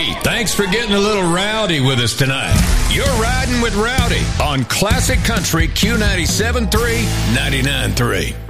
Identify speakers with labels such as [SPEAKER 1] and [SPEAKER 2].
[SPEAKER 1] Hey, thanks for getting a little rowdy with us tonight. You're riding with Rowdy on Classic Country Q97.3, 99.3.